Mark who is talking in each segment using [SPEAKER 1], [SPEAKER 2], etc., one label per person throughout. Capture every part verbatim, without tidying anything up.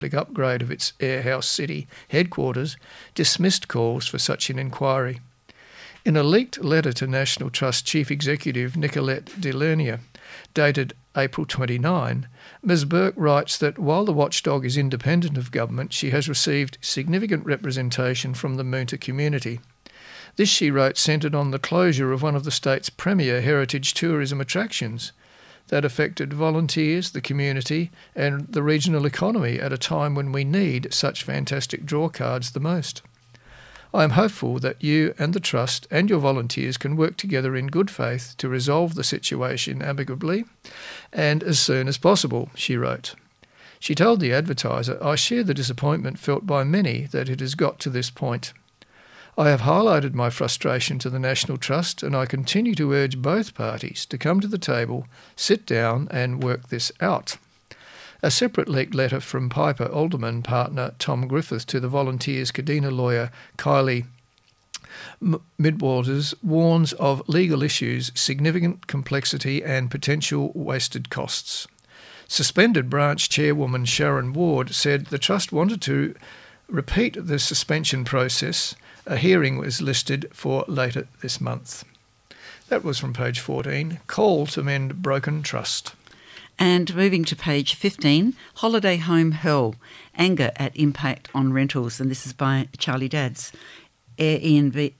[SPEAKER 1] upgrade of its Airhouse City headquarters, dismissed calls for such an inquiry. In a leaked letter to National Trust Chief Executive Nicolette Delernier, dated April twenty-ninth, Miz Burke writes that while the watchdog is independent of government, she has received significant representation from the Moonta community. This, she wrote, centred on the closure of one of the state's premier heritage tourism attractions that affected volunteers, the community and the regional economy at a time when we need such fantastic draw cards the most. I am hopeful that you and the Trust and your volunteers can work together in good faith to resolve the situation amicably and as soon as possible, she wrote. She told the Advertiser, I share the disappointment felt by many that it has got to this point. I have highlighted my frustration to the National Trust and I continue to urge both parties to come to the table, sit down and work this out. A separate leaked letter from Piper Alderman partner Tom Griffith to the Volunteers Kadina lawyer Kylie M- Midwaters warns of legal issues, significant complexity and potential wasted costs. Suspended branch chairwoman Sharon Ward said the Trust wanted to repeat the suspension process. A hearing was listed for later this month. That was from page fourteen, Call to Mend Broken Trust.
[SPEAKER 2] And moving to page fifteen, Holiday Home Hell, Anger at Impact on Rentals. And this is by Charlie Dadds. Airbnb,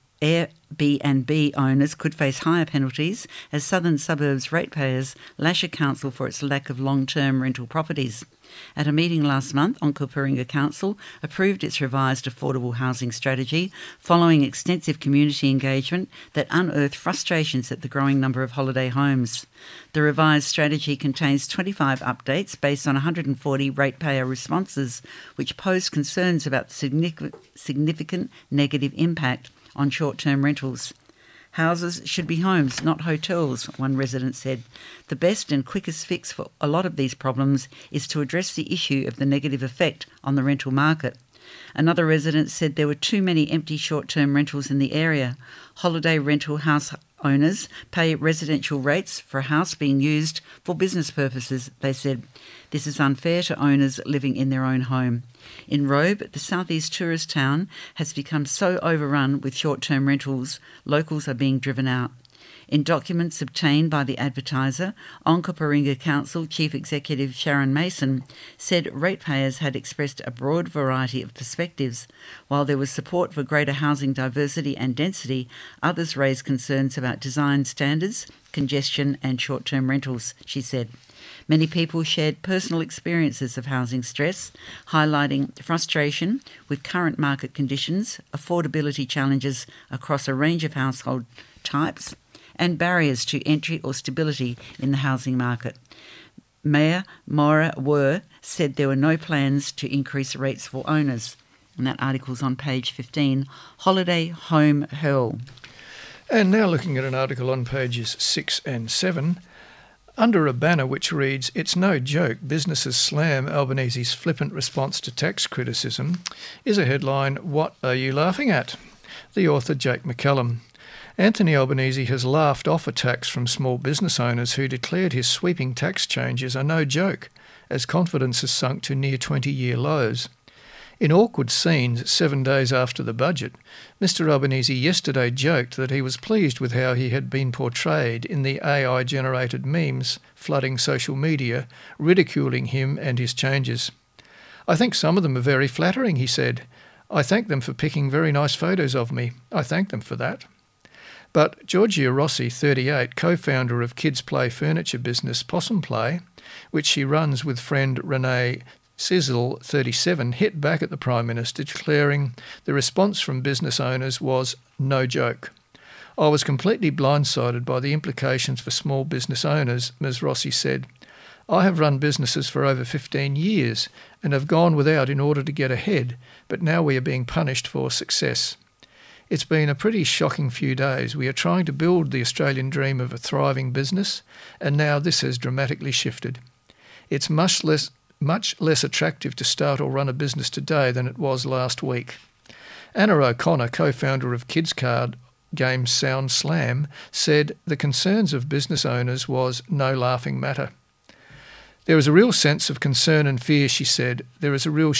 [SPEAKER 2] Airbnb owners could face higher penalties as southern suburbs ratepayers lash a council for its lack of long-term rental properties. At a meeting last month, Onkaparinga Council approved its revised affordable housing strategy following extensive community engagement that unearthed frustrations at the growing number of holiday homes. The revised strategy contains twenty-five updates based on one hundred forty ratepayer responses, which posed concerns about the significant, significant negative impact on short-term rentals. Houses should be homes, not hotels, one resident said. The best and quickest fix for a lot of these problems is to address the issue of the negative effect on the rental market. Another resident said there were too many empty short-term rentals in the area. Holiday rental house owners pay residential rates for a house being used for business purposes, they said. This is unfair to owners living in their own home. In Robe, the southeast tourist town has become so overrun with short-term rentals, locals are being driven out. In documents obtained by the Advertiser, Onkaparinga Council Chief Executive Sharon Mason said ratepayers had expressed a broad variety of perspectives. While there was support for greater housing diversity and density, others raised concerns about design standards, congestion and short-term rentals, she said. Many people shared personal experiences of housing stress, highlighting frustration with current market conditions, affordability challenges across a range of household types, and barriers to entry or stability in the housing market. Mayor Maura Wurr said there were no plans to increase rates for owners. And that article's on page fifteen, Holiday Home Hell.
[SPEAKER 1] And now looking at an article on pages six and seven, under a banner which reads, It's no joke, businesses slam Albanese's flippant response to tax criticism, is a headline, What are you laughing at? The author Jake McCallum. Anthony Albanese has laughed off attacks from small business owners who declared his sweeping tax changes are no joke, as confidence has sunk to near twenty-year lows. In awkward scenes seven days after the budget, Mister Albanese yesterday joked that he was pleased with how he had been portrayed in the A I-generated memes flooding social media, ridiculing him and his changes. I think some of them are very flattering, he said. I thank them for picking very nice photos of me. I thank them for that. But Georgia Rossi, thirty-eight, co-founder of kids' play furniture business Possum Play, which she runs with friend Renee Sizzle, thirty-seven, hit back at the Prime Minister, declaring the response from business owners was no joke. I was completely blindsided by the implications for small business owners, Miz Rossi said. I have run businesses for over fifteen years and have gone without in order to get ahead, but now we are being punished for success. It's been a pretty shocking few days. We are trying to build the Australian dream of a thriving business, and now this has dramatically shifted. It's much less, much less attractive to start or run a business today than it was last week. Anna O'Connor, co-founder of kids card game Sound Slam, said the concerns of business owners was no laughing matter. There is a real sense of concern and fear, she said. There is a real